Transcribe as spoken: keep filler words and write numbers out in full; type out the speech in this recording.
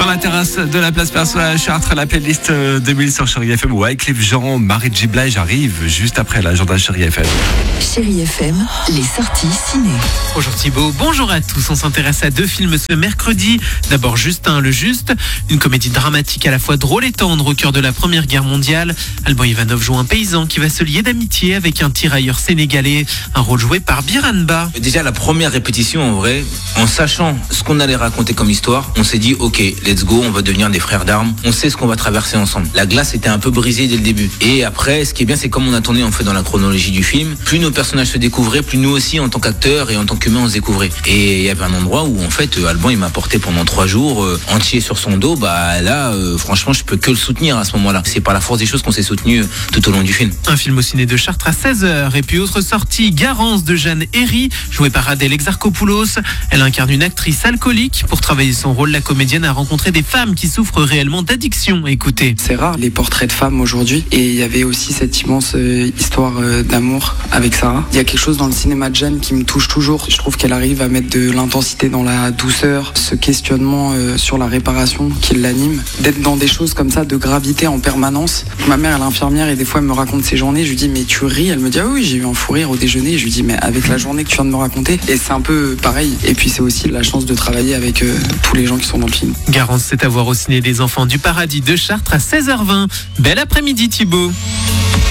Sur la terrasse de la place Perso à Chartres, la playlist deux mille sur Chérie F M. Wyclef Jean, Marie J. Blige arrive juste après l'agenda Chérie F M. Chérie F M, les sorties ciné. Bonjour Thibaut, bonjour à tous. On s'intéresse à deux films ce mercredi. D'abord Justin le Juste, une comédie dramatique à la fois drôle et tendre au cœur de la Première Guerre mondiale. Alban Ivanov joue un paysan qui va se lier d'amitié avec un tirailleur sénégalais, un rôle joué par Biranba. Déjà la première répétition en vrai, en sachant ce qu'on allait raconter comme histoire, on s'est dit ok, let's go, on va devenir des frères d'armes, on sait ce qu'on va traverser ensemble. La glace était un peu brisée dès le début. Et après, ce qui est bien, c'est comme on a tourné en fait dans la chronologie du film, plus nos personnages se découvraient, plus nous aussi en tant qu'acteurs et en tant qu'humains on se découvrait. Et il y avait un endroit où en fait Alban il m'a porté pendant trois jours euh, entier sur son dos, bah là euh, franchement je peux que le soutenir à ce moment-là. C'est par la force des choses qu'on s'est soutenu euh, tout au long du film. Un film au ciné de Chartres à seize heures. Et puis autre sortie, Garance de Jeanne Herry, jouée par Adèle Exarchopoulos. Elle incarne une actrice alcoolique. Pour travailler son rôle, la comédienne a rencontré des femmes qui souffrent réellement d'addiction. Écoutez. C'est rare les portraits de femmes aujourd'hui, et il y avait aussi cette immense euh, histoire euh, d'amour avec Sarah. Il y a quelque chose dans le cinéma de Jeanne qui me touche toujours. Je trouve qu'elle arrive à mettre de l'intensité dans la douceur, ce questionnement euh, sur la réparation qui l'anime, d'être dans des choses comme ça de gravité en permanence. Ma mère elle est infirmière et des fois elle me raconte ses journées, je lui dis mais tu ris, elle me dit ah oui j'ai eu un fou rire au déjeuner, je lui dis mais avec la journée que tu viens de me raconter, et c'est un peu pareil. Et puis c'est aussi la chance de travailler avec euh, tous les gens qui sont dans le film. Garance, c'est à voir au ciné des Enfants du Paradis de Chartres à seize heures vingt. Bel après-midi Thibaut.